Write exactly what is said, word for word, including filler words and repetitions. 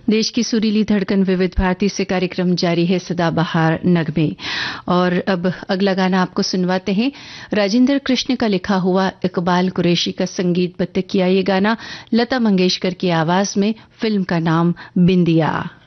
देश की सुरीली धड़कन विविध भारती से कार्यक्रम जारी है सदाबहार नगमे। और अब अगला गाना आपको सुनवाते हैं। राजेंद्र कृष्ण का लिखा हुआ, इकबाल कुरैशी का संगीतबद्ध किया ये गाना लता मंगेशकर की आवाज में। फिल्म का नाम बिंदिया।